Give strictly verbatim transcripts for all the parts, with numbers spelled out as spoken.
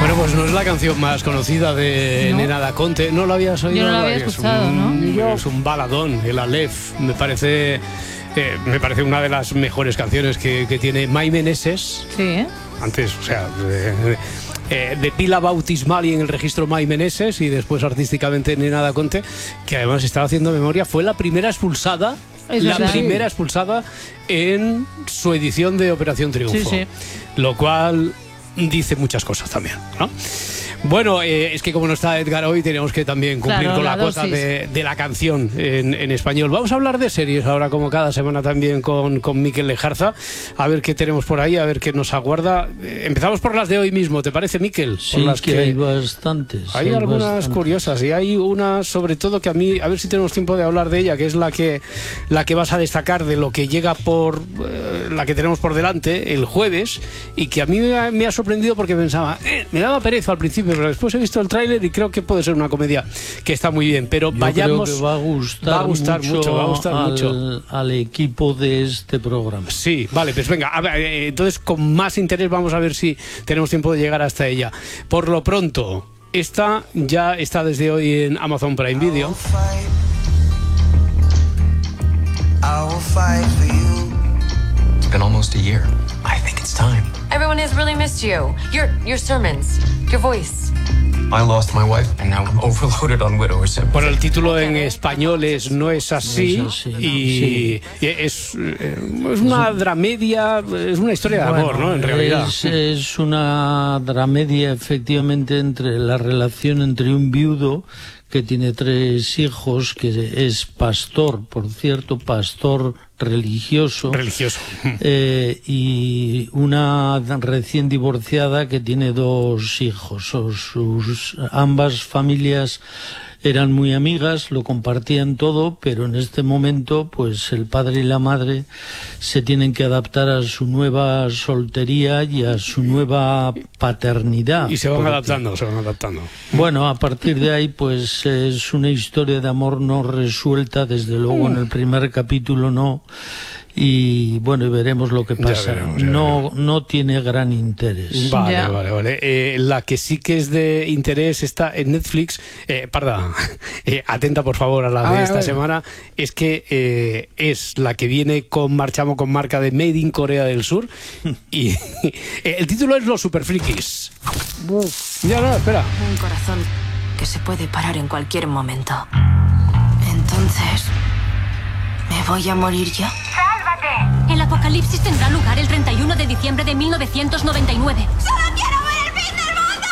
Bueno, pues no es la canción más conocida de ¿No? Nena Da Conte. ¿No lo habías oído? Yo no la había escuchado, es un, ¿no? Es un baladón, el Aleph. Me parece, eh, me parece una de las mejores canciones que, que tiene Mai Meneses. Sí, ¿eh? Antes, o sea, de, eh, de pila bautismal y en el registro Mai Meneses, y después artísticamente Nena Da Conte, que además estaba haciendo memoria, fue la primera expulsada. Es la verdad. primera expulsada en su edición de Operación Triunfo. Sí, sí. Lo cual dice muchas cosas también, ¿no? Bueno, eh, es que como no está Edgar hoy, tenemos que también cumplir Claro, con la, la cuota dosis. de, de la canción en, en español. Vamos a hablar de series ahora, como cada semana también con, con Mikel Lejarza. A ver qué tenemos por ahí, a ver qué nos aguarda. Eh, empezamos por las de hoy mismo, ¿te parece, Mikel? Por Sí, las que, hay bastantes. hay algunas bastantes. curiosas, y hay una sobre todo que a mí, a ver si tenemos tiempo de hablar de ella, que es la que la que vas a destacar de lo que llega por eh, la que tenemos por delante el jueves, y que a mí me ha, me ha sorprendido porque pensaba, eh, me daba pereza al principio, pero después he visto el tráiler y creo que puede ser una comedia que está muy bien. Pero Yo vayamos, creo que va a gustar, va a gustar mucho, mucho, va a gustar al, mucho. al equipo de este programa. Sí, vale, pues venga, a ver, eh, entonces con más interés vamos a ver si tenemos tiempo de llegar hasta ella. Por lo pronto, esta ya está desde hoy en Amazon Prime Video. I will fight for you. It's been almost a year. I think it's time. Everyone has really missed you. Your your sermons, your voice. I lost my wife, and now I'm overloaded on widower sympathy. Bueno, el título en español es No es así, No es así, y, y es, eh, es una dramedia, es una historia de amor, ¿no? En realidad. Es, es una dramedia, efectivamente, entre la relación entre un viudo que tiene tres hijos, que es pastor, por cierto, pastor religioso. Religioso. Eh, y una recién divorciada que tiene dos hijos. O sus, ambas familias eran muy amigas, lo compartían todo, pero en este momento, pues el padre y la madre se tienen que adaptar a su nueva soltería y a su nueva paternidad. Y se van Porque, adaptando, se van adaptando. bueno, a partir de ahí, pues es una historia de amor no resuelta, desde luego en el primer capítulo no. Y bueno, y veremos lo que Ya pasa. veremos, ya no, veremos. no tiene gran interés. Vale, Ya. vale, vale. Eh, la que sí que es de interés está en Netflix. Eh, parda, eh, atenta por favor a la A de ver, esta a ver. semana. Es que eh, es la que viene con marchamo con marca de Made in Corea del Sur. Y eh, el título es Los Superfrikis. Ya, no, espera. Un corazón que se puede parar en cualquier momento. Entonces, ¿me voy a morir yo? El apocalipsis tendrá lugar el treinta y uno de diciembre de mil novecientos noventa y nueve. ¡Solo quiero ver el fin del mundo!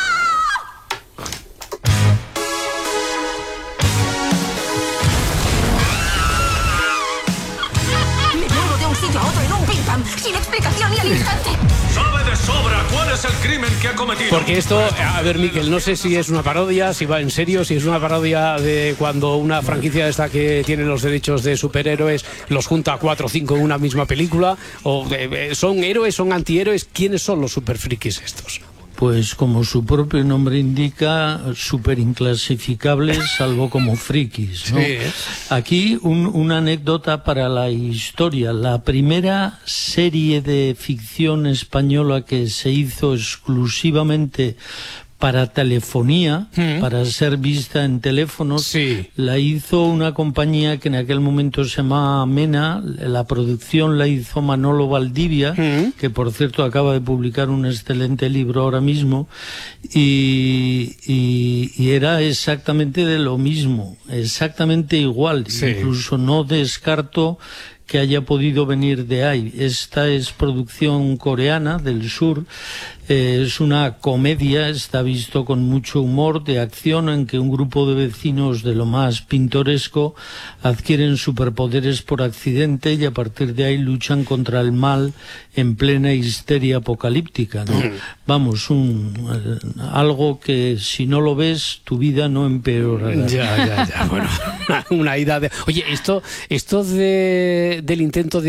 Me muevo de un sitio a otro en un pim pam, sin explicación y al instante. ¡Sabe de sobra cuál es el crimen que ha cometido! Porque esto, a ver, Mikel, no sé si es una parodia, si va en serio, si es una parodia de cuando una franquicia esta que tiene los derechos de superhéroes los junta a cuatro o cinco en una misma película, o eh, son héroes, son antihéroes. ¿Quiénes son los superfrikis estos? Pues como su propio nombre indica, súper inclasificables, salvo como frikis, ¿no? Sí, ¿eh? Aquí un- una anécdota para la historia. La primera serie de ficción española que se hizo exclusivamente para telefonía, Mm. para ser vista en teléfonos, Sí. la hizo una compañía que en aquel momento se llamaba Mena. La producción la hizo Manolo Valdivia, Mm. que por cierto acaba de publicar un excelente libro ahora mismo, y, y- y era exactamente de lo mismo, exactamente igual. Sí. Incluso no descarto que haya podido venir de ahí. Esta es producción coreana del sur, eh, es una comedia, está visto con mucho humor, de acción, en que un grupo de vecinos de lo más pintoresco adquieren superpoderes por accidente y a partir de ahí luchan contra el mal en plena histeria apocalíptica, ¿no? Vamos, un, eh, algo que si no lo ves, tu vida no empeorará. Ya, ya, ya. Bueno, una ida de... Oye, esto, esto de, del intento de